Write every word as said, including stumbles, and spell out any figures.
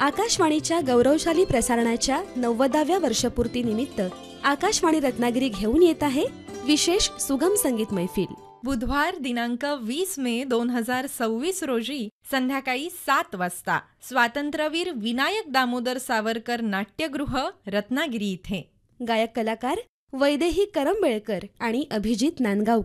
आकाशवाणीच्या गौरवशाली प्रसारणाच्या नव्वदाव्या वर्षपूर्तीनिमित्त आकाशवाणी रत्नागिरी घेऊन येत आहे विशेष सुगम संगीत मैफिल. बुधवार दिनांक वीस मे दोन हजार सव्वीस रोजी संध्याकाळी सात वाजता स्वातंत्र्यवीर विनायक दामोदर सावरकर नाट्यगृह रत्नागिरी इथे. गायक कलाकार वैदेही करंबेळकर आणि अभिजित नांदगावकर.